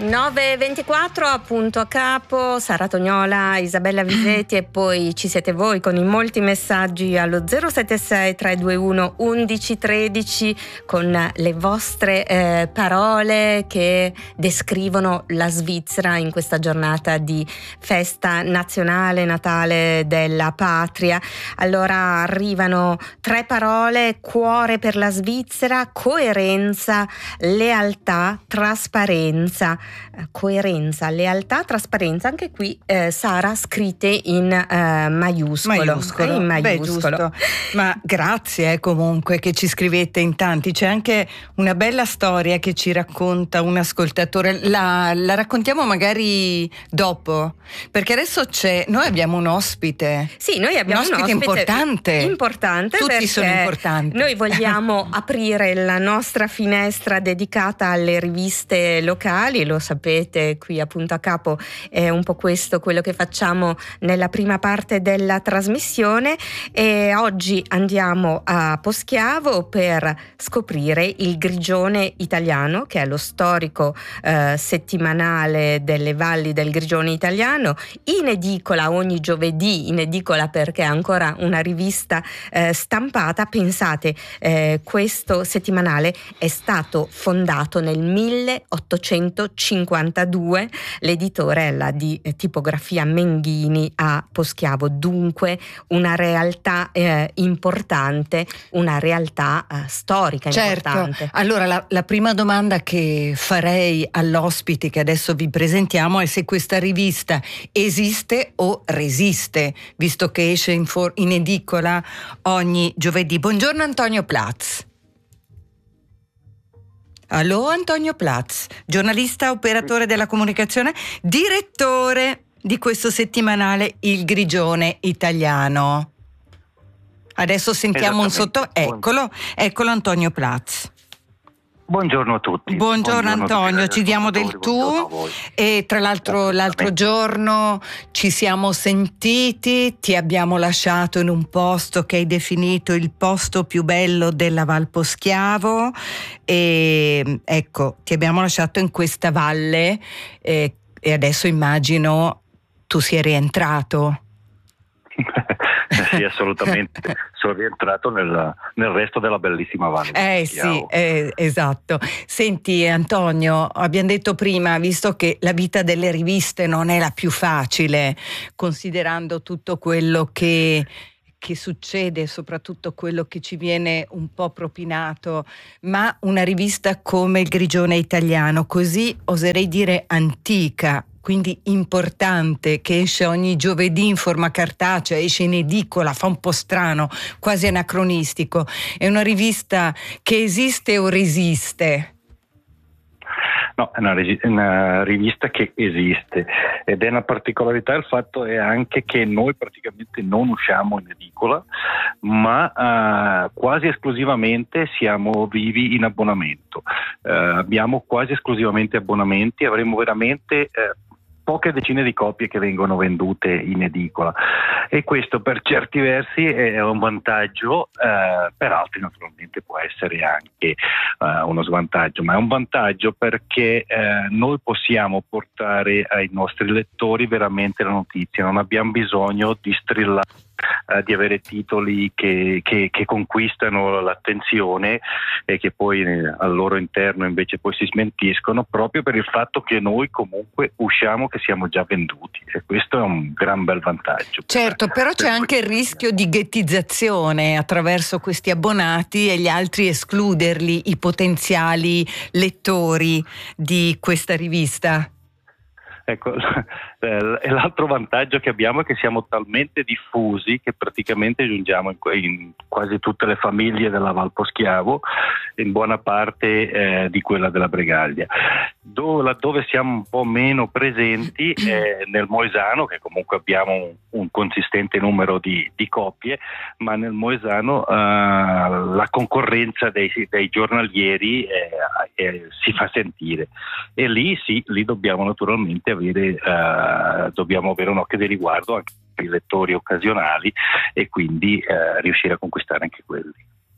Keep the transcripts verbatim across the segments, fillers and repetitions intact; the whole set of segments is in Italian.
nove e ventiquattro, appunto a capo, Sara Tognola, Isabella Visetti e poi ci siete voi con i molti messaggi allo zero sette sei tre due uno undici tredici con le vostre eh, parole che descrivono la Svizzera in questa giornata di festa nazionale, Natale della patria. Allora arrivano tre parole: cuore per la Svizzera, coerenza, lealtà, trasparenza. Coerenza, lealtà, trasparenza, anche qui eh, Sara scritte in eh, maiuscolo, maiuscolo. Eh, in Beh, maiuscolo. giusto. Ma grazie eh, comunque che ci scrivete in tanti. C'è anche una bella storia che ci racconta un ascoltatore, la, la raccontiamo magari dopo, perché adesso c'è, noi abbiamo un ospite. Sì, noi abbiamo un ospite, un ospite importante. importante Tutti sono importanti. Noi vogliamo aprire la nostra finestra dedicata alle riviste locali. Lo sapete, qui a Punto a Capo è un po' questo quello che facciamo nella prima parte della trasmissione, e oggi andiamo a Poschiavo per scoprire il Grigione Italiano, che è lo storico eh, settimanale delle valli del Grigione Italiano, in edicola ogni giovedì, in edicola perché è ancora una rivista eh, stampata. Pensate, eh, questo settimanale è stato fondato nel milleottocentocinquantadue, l'editore è la di tipografia Menghini a Poschiavo, dunque una realtà eh, importante, una realtà eh, storica certo. importante. Allora la, la prima domanda che farei all'ospite che adesso vi presentiamo è se questa rivista esiste o resiste, visto che esce in, for- in edicola ogni giovedì. Buongiorno Antonio Platz. Allo Antonio Platz, giornalista, operatore della comunicazione, direttore di questo settimanale Il Grigione Italiano. Adesso sentiamo un sotto... Eccolo, eccolo Antonio Platz. Buongiorno a tutti. Buongiorno, Buongiorno Antonio, tutti, ci diamo del tu e tra l'altro l'altro giorno ci siamo sentiti, ti abbiamo lasciato in un posto che hai definito il posto più bello della Val Poschiavo e ecco, ti abbiamo lasciato in questa valle eh, e adesso immagino tu sia rientrato. Sì, assolutamente. Sono rientrato nel, nel resto della bellissima valle. Eh sì, eh, esatto. Senti Antonio, abbiamo detto prima, visto che la vita delle riviste non è la più facile, considerando tutto quello che che succede, soprattutto quello che ci viene un po' propinato, ma una rivista come il Grigione Italiano, così oserei dire antica, quindi importante, che esce ogni giovedì in forma cartacea, esce in edicola, fa un po' strano, quasi anacronistico. È una rivista che esiste o resiste? No, è una, regi- una rivista che esiste, ed è una particolarità. Il fatto è anche che noi praticamente non usciamo in edicola, ma uh, quasi esclusivamente siamo vivi in abbonamento. Uh, abbiamo quasi esclusivamente abbonamenti, avremo veramente uh, poche decine di copie che vengono vendute in edicola, e questo per certi versi è un vantaggio, eh, per altri naturalmente può essere anche eh, uno svantaggio, ma è un vantaggio perché eh, noi possiamo portare ai nostri lettori veramente la notizia, non abbiamo bisogno di strillare, eh, di avere titoli che, che, che conquistano l'attenzione e che poi eh, al loro interno invece poi si smentiscono, proprio per il fatto che noi comunque usciamo che siamo già venduti, e questo è un gran bel vantaggio. Certo, però c'è anche il rischio di ghettizzazione attraverso questi abbonati e gli altri escluderli, i potenziali lettori di questa rivista. Ecco, e l'altro vantaggio che abbiamo è che siamo talmente diffusi che praticamente giungiamo in, in quasi tutte le famiglie della Val Poschiavo, in buona parte eh, di quella della Bregaglia. Dove, laddove siamo un po' meno presenti è nel Moesano, che comunque abbiamo un, un consistente numero di, di copie, ma nel Moesano eh, la concorrenza dei, dei giornalieri eh, eh, si fa sentire, e lì sì, lì dobbiamo naturalmente avere eh, dobbiamo avere un occhio di riguardo anche per i lettori occasionali, e quindi eh, riuscire a conquistare anche quelli.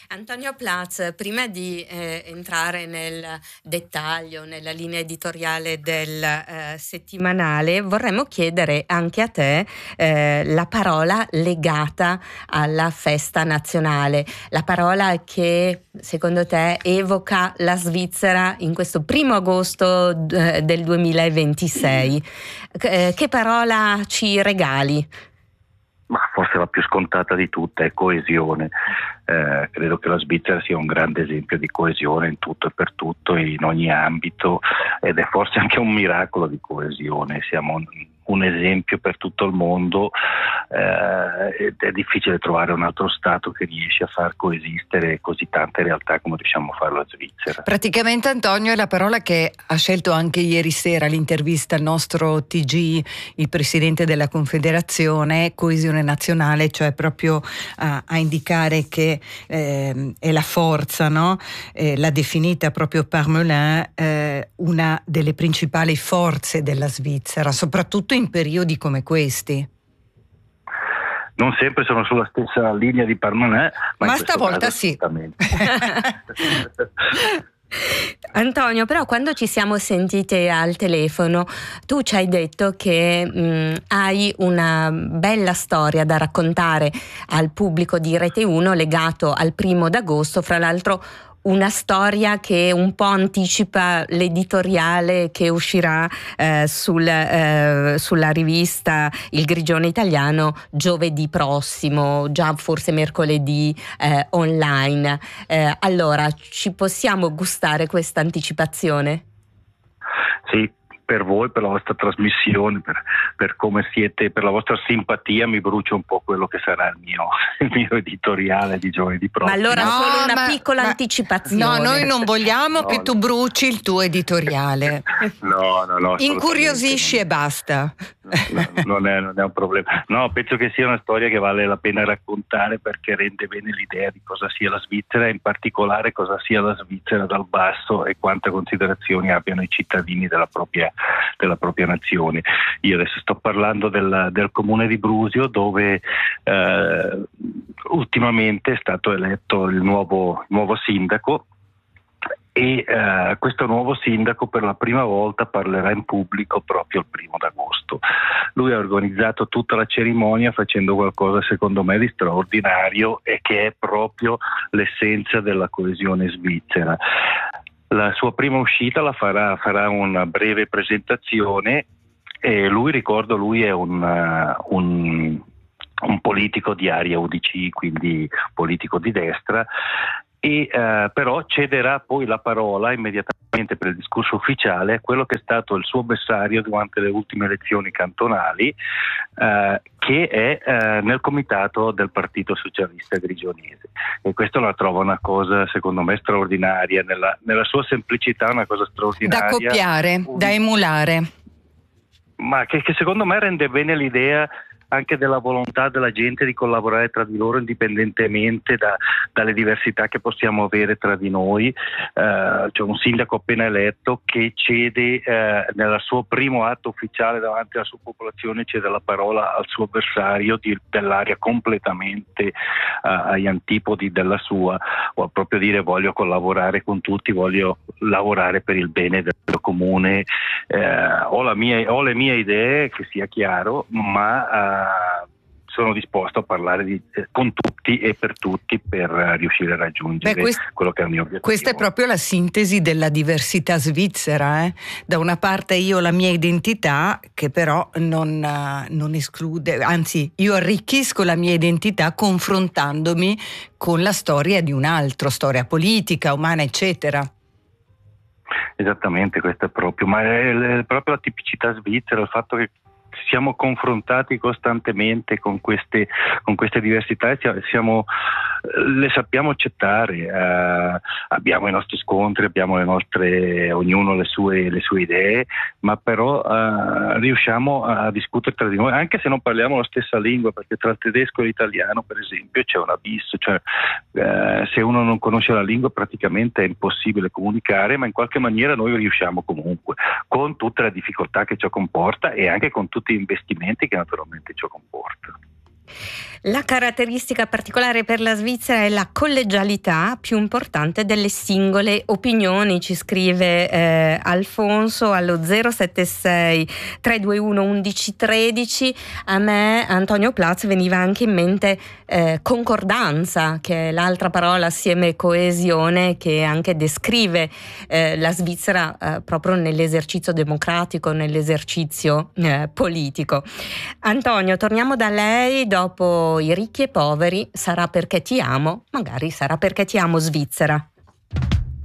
Antonio Platz, prima di eh, entrare nel dettaglio, nella linea editoriale del eh, settimanale, vorremmo chiedere anche a te eh, la parola legata alla festa nazionale, la parola che secondo te evoca la Svizzera in questo primo agosto d- del duemilaventisei. Eh, che parola ci regali? Ma forse la più scontata di tutte è coesione. Eh, credo che la Svizzera sia un grande esempio di coesione in tutto e per tutto, in ogni ambito, ed è forse anche un miracolo di coesione. Siamo un, un esempio per tutto il mondo, eh, ed è difficile trovare un altro Stato che riesce a far coesistere così tante realtà come riusciamo a farlo la Svizzera. Praticamente, Antonio, è la parola che ha scelto anche ieri sera l'intervista al nostro T G, il presidente della Confederazione, coesione nazionale, cioè proprio a, a indicare che eh, è la forza, no? Eh, l'ha definita proprio Parmelin eh, una delle principali forze della Svizzera, soprattutto in periodi come questi. Non sempre sono sulla stessa linea di Parmelin, ma, ma stavolta sì. Antonio, però quando ci siamo sentite al telefono tu ci hai detto che mh, hai una bella storia da raccontare al pubblico di Rete uno legato al primo d'agosto, fra l'altro una storia che un po' anticipa l'editoriale che uscirà eh, sul, eh, sulla rivista Il Grigione Italiano giovedì prossimo, già forse mercoledì eh, online. Eh, allora, ci possiamo gustare questa anticipazione? Sì, per voi, per la vostra trasmissione, per, per come siete, per la vostra simpatia, mi brucia un po' quello che sarà il mio, il mio editoriale di giovedì prossimo. Ma allora no, solo una ma, ma, anticipazione. No, noi non vogliamo no, che no. tu bruci il tuo editoriale. No, no, no. Incuriosisci e basta. No, non, è, non è un problema. No, penso che sia una storia che vale la pena raccontare perché rende bene l'idea di cosa sia la Svizzera e in particolare cosa sia la Svizzera dal basso e quante considerazioni abbiano i cittadini della propria, della propria nazione. Io adesso sto parlando del, del comune di Brusio dove eh, ultimamente è stato eletto il nuovo, nuovo sindaco. E uh, questo nuovo sindaco per la prima volta parlerà in pubblico proprio il primo d'agosto. Lui ha organizzato tutta la cerimonia facendo qualcosa secondo me di straordinario e che è proprio l'essenza della coesione svizzera. La sua prima uscita la farà, farà una breve presentazione e lui, ricordo, lui è un, uh, un, un politico di area U D C, quindi politico di destra, e eh, però cederà poi la parola immediatamente per il discorso ufficiale a quello che è stato il suo avversario durante le ultime elezioni cantonali, eh, che è eh, nel comitato del Partito Socialista Grigionese, e questo la trovo una cosa secondo me straordinaria, nella, nella sua semplicità una cosa straordinaria. Da copiare, un... da emulare. Ma che, che secondo me rende bene l'idea anche della volontà della gente di collaborare tra di loro indipendentemente da, dalle diversità che possiamo avere tra di noi. Uh, c'è un sindaco appena eletto che cede uh, nel suo primo atto ufficiale davanti alla sua popolazione, cede la parola al suo avversario di, dell'area completamente uh, agli antipodi della sua, o proprio dire voglio collaborare con tutti, voglio lavorare per il bene del comune, uh, ho, la mia, ho le mie idee, che sia chiaro, ma uh, sono disposto a parlare di, eh, con tutti e per tutti per uh, riuscire a raggiungere Beh, quest- quello che è il mio obiettivo. Questa è proprio la sintesi della diversità svizzera. Eh? Da una parte io ho la mia identità che però non, uh, non esclude, anzi io arricchisco la mia identità confrontandomi con la storia di un altro, storia politica, umana, eccetera. Esattamente, questa è proprio, ma è, è proprio la tipicità svizzera, il fatto che siamo confrontati costantemente con queste, con queste diversità e siamo, le sappiamo accettare, eh, abbiamo i nostri scontri, abbiamo le nostre, ognuno le sue, le sue idee, ma però eh, riusciamo a discutere tra di noi, anche se non parliamo la stessa lingua, perché tra il tedesco e l'italiano per esempio c'è un abisso, cioè eh, se uno non conosce la lingua praticamente è impossibile comunicare, ma in qualche maniera noi riusciamo comunque, con tutte le difficoltà che ciò comporta e anche con tutti gli investimenti che naturalmente ciò comporta. La caratteristica particolare per la Svizzera è la collegialità più importante delle singole opinioni, ci scrive eh, Alfonso allo zero sette sei tre due uno undici tredici. A me, Antonio Platz, veniva anche in mente eh, concordanza, che è l'altra parola assieme coesione che anche descrive eh, la Svizzera eh, proprio nell'esercizio democratico, nell'esercizio eh, politico. Antonio, torniamo da lei dopo I ricchi e poveri. Sarà perché ti amo, magari sarà perché ti amo Svizzera.